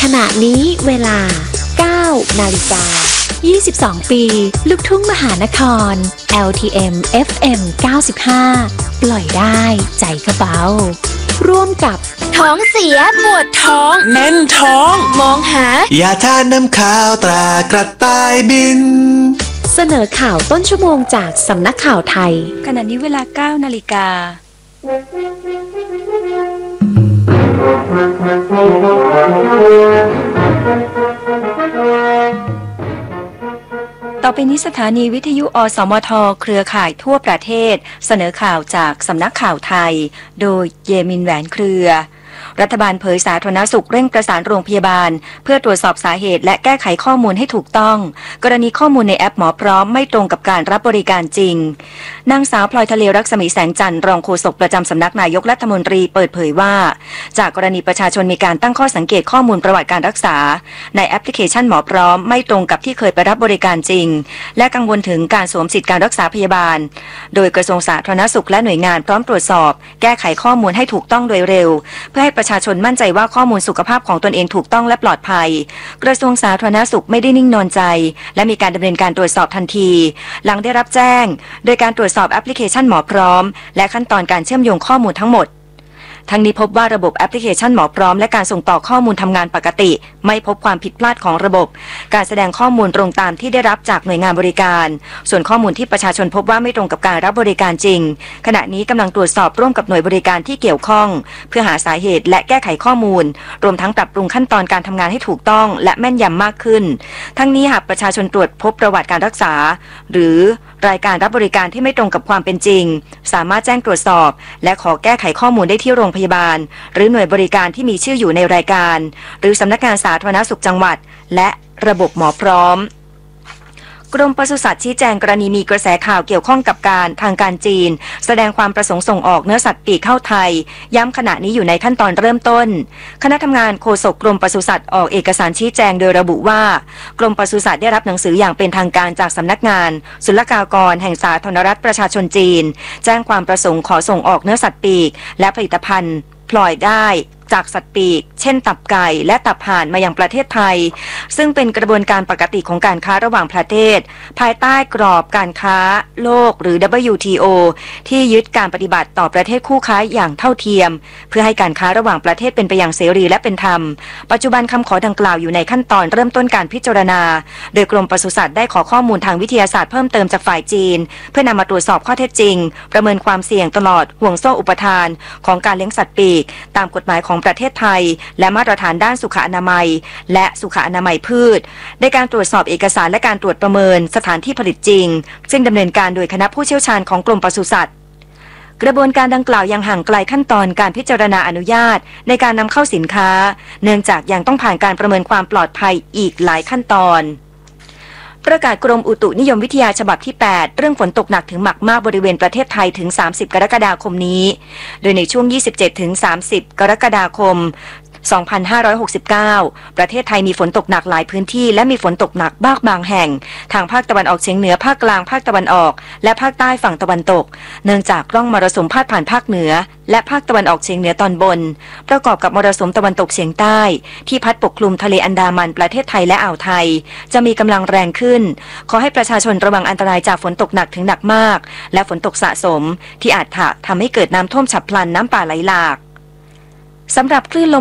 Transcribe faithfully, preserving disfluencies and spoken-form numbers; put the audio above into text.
ณะนี้เวลา เก้า นาฬิกา ยี่สิบสอง ปีลูกทุ่งมหานคร แอล ที เอ็ม เอฟ เอ็ม เก้าสิบห้า ปล่อยได้ใจกระเบาร่วมกับท้องเสียปวดท้องแน่นท้องมองหายาทานน้ำข้าวตรากระต่ายบินเสนอข่าวต้นชั่วโมงจากสำนักข่าวไทยขณะนี้เวลา เก้า นาฬิกาต่อไปนี้สถานีวิทยุอสมทเครือข่ายทั่วประเทศเสนอข่าวจากสำนักข่าวไทยโดยเยมินแหวนเครือรัฐบาลเผยสาธารณสุขเร่งประสานโรงพยาบาลเพื่อตรวจสอบสาเหตุและแก้ไขข้อมูลให้ถูกต้องกรณีข้อมูลในแอปหมอพร้อมไม่ตรงกับการรับบริการจริงนางสาวพลอยทะเลรักษมีแสงจันทร์รองโฆษกประจำสำนักนายกรัฐมนตรีเปิดเผยว่าจากกรณีประชาชนมีการตั้งข้อสังเกตข้อมูลประวัติการรักษาในแอปพลิเคชันหมอพร้อมไม่ตรงกับที่เคยไปรับบริการจริงและกังวลถึงการสวมสิทธิการรักษาพยาบาลโดยกระทรวงสาธารณสุขและหน่วยงานพร้อมตรวจสอบแก้ไขข้อมูลให้ถูกต้องโดยเร็วเพื่อให้ประชาชนมั่นใจว่าข้อมูลสุขภาพของตนเองถูกต้องและปลอดภัยกระทรวงสาธารณสุขไม่ได้นิ่งนอนใจและมีการดำเนินการตรวจสอบทันทีหลังได้รับแจ้งโดยการตรวจสอบแอปพลิเคชันหมอพร้อมและขั้นตอนการเชื่อมโยงข้อมูลทั้งหมดทั้งนี้พบว่าระบบแอปพลิเคชันหมอพร้อมและการส่งต่อข้อมูลทำงานปกติไม่พบความผิดพลาดของระบบการแสดงข้อมูลตรงตามที่ได้รับจากหน่วยงานบริการส่วนข้อมูลที่ประชาชนพบว่าไม่ตรงกับการรับบริการจริงขณะนี้กำลังตรวจสอบร่วมกับหน่วยบริการที่เกี่ยวข้องเพื่อหาสาเหตุและแก้ไขข้อมูลรวมทั้งปรับปรุงขั้นตอนการทำงานให้ถูกต้องและแม่นยำมากขึ้นทั้งนี้หากประชาชนตรวจพบประวัติการรักษาหรือรายการรับบริการที่ไม่ตรงกับความเป็นจริงสามารถแจ้งตรวจสอบและขอแก้ไขข้อมูลได้ที่โรงพยาบาลหรือหน่วยบริการที่มีชื่ออยู่ในรายการหรือสำนักงานสาธารณสุขจังหวัดและระบบหมอพร้อมกรมปศุสัตว์ชี้แจงกรณีมีกระแสข่าวเกี่ยวข้องกับการทางการจีนแสดงความประสงค์ส่งออกเนื้อสัตว์ปีกเข้าไทยย้ำขณะนี้อยู่ในขั้นตอนเริ่มต้นคณะทำงานโฆษกกรมปศุสัตว์ออกเอกสารชี้แจงโดยระบุว่ากรมปศุสัตว์ได้รับหนังสืออย่างเป็นทางการจากสำนักงานศุลกากรแห่งสาธารณรัฐประชาชนจีนแจ้งความประสงค์ขอส่งออกเนื้อสัตว์ปีกและผลิตภัณฑ์พลอยได้จากสัตว์ปีกเช่นตับไก่และตับห่านมายังประเทศไทยซึ่งเป็นกระบวนการปกติของการค้าระหว่างประเทศภายใต้กรอบการค้าโลกหรือ ดับเบิลยู ที โอ ที่ยึดการปฏิบัติต่อประเทศคู่ค้าอย่างเท่าเทียมเพื่อให้การค้าระหว่างประเทศเป็นไปอย่างเสรีและเป็นธรรมปัจจุบันคำขอดังกล่าวอยู่ในขั้นตอนเริ่มต้นการพิจารณาโดยกรมปศุสัตว์ได้ขอข้อมูลทางวิทยาศาสตร์เพิ่มเติมจากฝ่ายจีนเพื่อนำมาตรวจสอบข้อเท็จจริงประเมินความเสี่ยงตลอดห่วงโซ่อุปทานของการเลี้ยงสัตว์ปีกตามกฎหมายของประเทศไทยและมาตรฐานด้านสุขอนามัยและสุขอนามัยพืชในการตรวจสอบเอกสารและการตรวจประเมินสถานที่ผลิตจริงซึ่งดำเนินการโดยคณะผู้เชี่ยวชาญของกรมปศุสัตว์กระบวนการดังกล่าวยังห่างไกลขั้นตอนการพิจารณาอนุญาตในการนำเข้าสินค้าเนื่องจากยังต้องผ่านการประเมินความปลอดภัยอีกหลายขั้นตอนประกาศกรมอุตุนิยมวิทยาฉบับที่แปดเรื่องฝนตกหนักถึงหนักมากบริเวณประเทศไทยถึงสามสิบกรกฎาคมนี้โดยในช่วง ยี่สิบเจ็ดถึงสามสิบ กรกฎาคมสองพันห้าร้อยหกสิบเก้า ประเทศไทยมีฝนตกหนักหลายพื้นที่และมีฝนตกหนักบ้างบางแห่งทางภาคตะวันออกเฉียงเหนือภาคกลางภาคตะวันออกและภาคใต้ฝั่งตะวันตกเนื่องจากร่องมรสุมพาดผ่านภาคเหนือและภาคตะวันออกเฉียงเหนือตอนบนประกอบกับมรสุมตะวันตกเฉียงใต้ที่พัดปกคลุมทะเลอันดามันประเทศไทยและอ่าวไทยจะมีกำลังแรงขึ้นขอให้ประชาชนระวังอันตรายจากฝนตกหนักถึงหนักมากและฝนตกสะสมที่อาจทำให้เกิดน้ำท่วมฉับพลันน้ำป่าไหลหลากสำหรับคลื่นลม